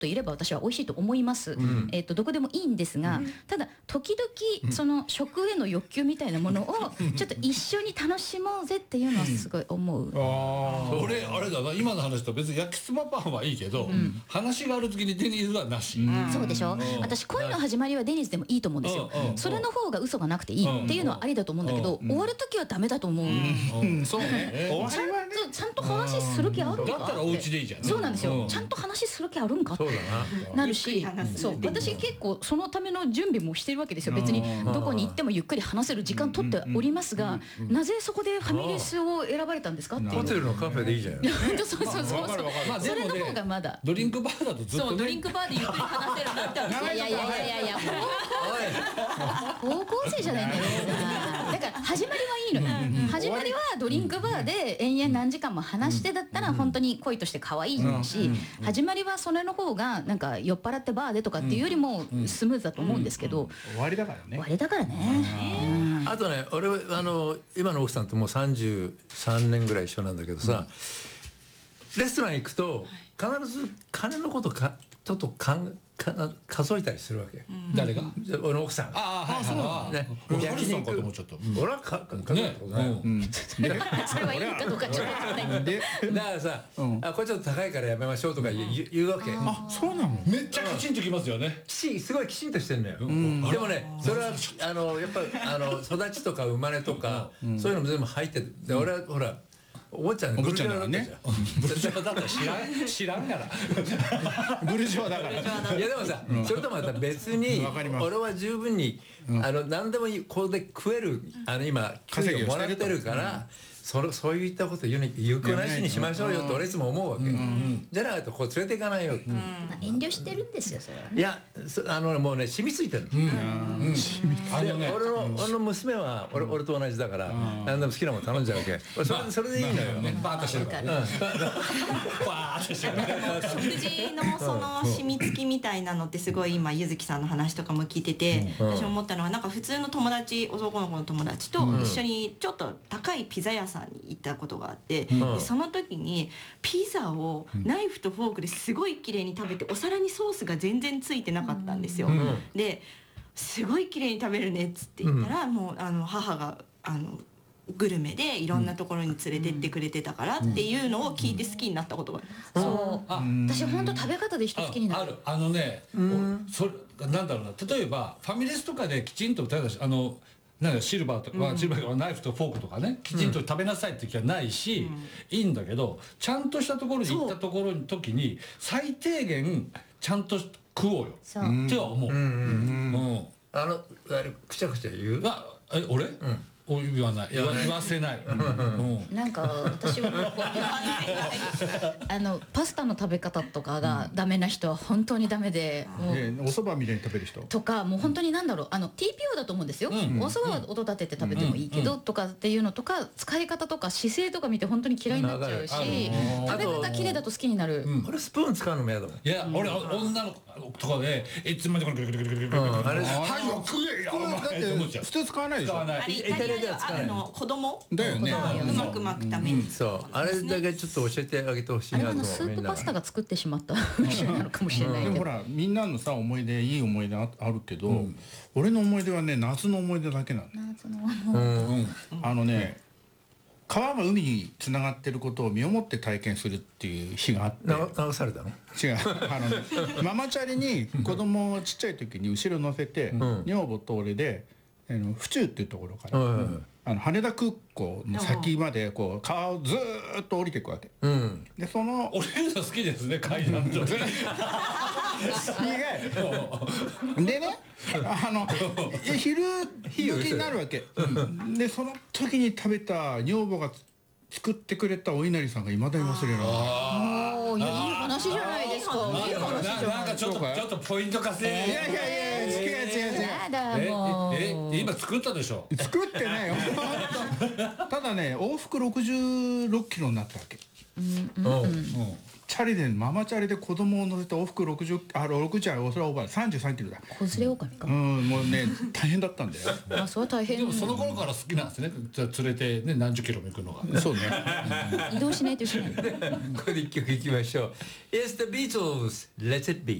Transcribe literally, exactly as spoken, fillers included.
といれば私は美味しいと思います、うんえー、とどこでもいいんですが、うん、ただ時々その食への欲求みたいなものをちょっと一緒に楽しもうぜっていうのはすごい思う、うん、 あ俺あれだな今の話と別に焼きそばパンはいいけど、うん、話がある時にデニーズはなし、 うん、そうでしょ、うん、私恋の始まりはデニーズでもいいと思うんですよ、うん、それの方が嘘がなくていいっていうのはありだと思うんだけど、うん、終わる時はダメだと思う、うんうん、そうね終わりはねちゃんと話する気あるんかだったらお家でいいじゃん、ね、 そうなんですよ、うん、ちゃんと話する気あるんかってなるし、そう私結構そのための準備もしてるわけですよ。別にどこに行ってもゆっくり話せる時間取っておりますが、なぜそこでファミレスを選ばれたんですかっていう。 ホテルのカフェでいいじゃん。 そうそうそうそう、まあそれの方がまだドリンクバーだとずっと、ね、 そうドリンクバーでゆっくり話せるなっていやいやいやいやいや高校生じゃないんだよだから始まりはいいのよ、うんうん、始まりはドリンクバーで延々何時間も話してだったら本当に恋として可愛いし、始まりはそれの方がなんか酔っ払ってバーでとかっていうよりもスムーズだと思うんですけど、 終わりだからね終わりだからね、 うん、あとね俺はあの今の奥さんともうさんじゅうさんねんぐらい一緒なんだけどさ、うん、レストラン行くと必ず金のことかちょっとかんか数えたりするわけ、うん、 誰が俺の奥さんが。 ああはいはいね、焼肉かと思っちゃった、うん、 俺はか数えたことない、ねうん、 それはいいかどうかちょっとないでだからさ、うん、あこれちょっと高いからやめましょうとか言う、うん、言うわけ。 あそうなの。 めっちゃきちんときますよね。 きちすごいきちんとしてんのよ、うん、でもねそれはあのやっぱあの育ちとか生まれとか、うん、そういうのも全部入っててで俺はほらお坊ちゃんお坊ちゃんだからね。 ブルジョワだったら知らん知らんからブルジョワだから。 いやでもさ、うん、それともまた別に俺は十分に、うん、あの何でもここで食えるあの今給料もらってるから。それそういったこと言う言うくなしにしましょうよって俺いつも思うわけ、うんうん、じゃないとこう連れていかないよ、うんまあ、遠慮してるんですよそれは、ね、 いやあのもうね染みついてるの、うんうん、あのね俺の俺の娘は俺俺と同じだから、うん、何でも好きなもの頼んじゃうわけそれ、まあ、それでいいのよ、まあね、 バーッとしてるからねバーッとしてるから食事のその染みつきみたいなのってすごい今ゆずきさんの話とかも聞いてて、うん、私思ったのはなんか普通の友達男の子の友達と一緒にちょっと高いピザ屋さんに行ったことがあって、うん、でその時にピザをナイフとフォークですごい綺麗に食べてお皿にソースが全然ついてなかったんですよ、うん、ですごい綺麗に食べるねっつって言ったら、うん、もうあの母があのグルメでいろんなところに連れてってくれてたからっていうのを聞いて好きになったことがある、うん、 そうあ私本当食べ方で人好きになる。 あるあのね、うん、それなんだろうな例えばファミレスとかできちんと例えばあのなんかシルバーとか、うん、シルバーとかナイフとフォークとかねきちんと食べなさいって気はないし、うん、いいんだけどちゃんとしたところに行ったところの時に最低限ちゃんと食おうよっては思う。 あのあれくちゃくちゃ言う？ あえ俺？うん言わない言わ、言わせない、うんうん、なんか私はあのパスタの食べ方とかがダメな人は本当にダメで、 うんもうえー、お蕎麦みたいに食べる人とかもう本当になんだろうあの ティーピーオー だと思うんですよ、うん、お蕎麦は音立てて食べてもいいけど、うん、とかっていうのとか使い方とか姿勢とか見て本当に嫌いになっちゃうし、食べ方綺麗だと好きになる。 これスプーン使うのも嫌だもん。 いや俺女の子とかでいつまでこれくるくるくるくるくるあれはいよ食えよ普通使わないでしょ。 使わないイタリアでは使わない。 子供だよね。 うまく巻くために、 そうあれだけちょっと教えてあげてほしいなと思う。 スープパスタが作ってしまったなのかもしれないけど、 ほらみんなのさ思い出いい思い出あるけど、俺の思い出はね夏の思い出だけなの。 夏の思い出あのね川が海につながってることを身をもって体験するっていう日があって。 流されたの？ 違うあの、ね、ママチャリに子供をちっちゃい時に後ろ乗せて、女房と俺であの府中っていうところから、あの羽田空港の先までこう川をずーっと降りていくわけ、うん、でその俺の好きですね階段上ででねあの昼時になるわけ、うん、でその時に食べた女房が作ってくれたお稲荷さんがいまだに忘れない。 ああいい話じゃないですか。いい話じゃない。 なんかちょっとちょっとポイント稼いで。 いやいやいや違う違う違う。 やだもう。 ええ今作ったでしょ。 作ってないよ。ただね往復ろくじゅうろっキロになったわけ。 チャリでママチャリで子供を乗せて往復ろくじゅうあろくじゅうそれはオーバーさんじゅうさんキロだ。 子連れ狼か。 うんもうね大変だったんだよ。 あそれは大変。 でもその頃から好きなんですね。じゃあ連れてね何十キロも行くのが。 そうね。 移動しないといけない。 これで一曲いきましょう。It's the Beatles, Let It Be.